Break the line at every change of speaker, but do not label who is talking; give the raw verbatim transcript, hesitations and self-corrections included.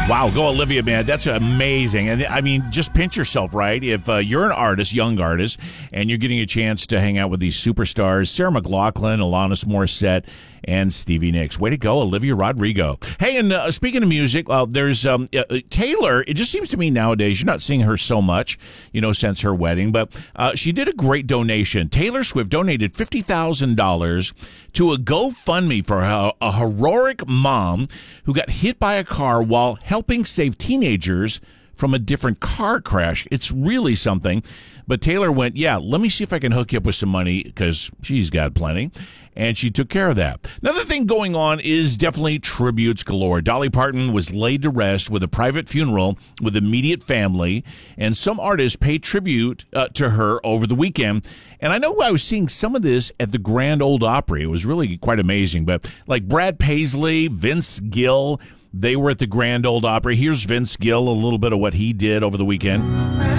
Wow, go Olivia, man. That's amazing. And I mean, just pinch yourself, right? If uh, you're an artist, young artist, and you're getting a chance to hang out with these superstars, Sarah McLachlan, Alanis Morissette, and Stevie Nicks. Way to go, Olivia Rodrigo. Hey, and uh, speaking of music, well, there's um, uh, Taylor. It just seems to me nowadays, you're not seeing her so much, you know, since her wedding, but uh, she did a great donation. Taylor Swift donated fifty thousand dollars to a GoFundMe for a, a heroic mom who got hit by a car while helping save teenagers from a different car crash. It's really something. But Taylor went, yeah, let me see if I can hook you up with some money because she's got plenty. And she took care of that. Another thing going on is definitely tributes galore. Dolly Parton was laid to rest with a private funeral with immediate family. And some artists paid tribute uh, to her over the weekend. And I know I was seeing some of this at the Grand Ole Opry. It was really quite amazing. But like Brad Paisley, Vince Gill, they were at the Grand Ole Opry. Here's Vince Gill, a little bit of what he did over the weekend.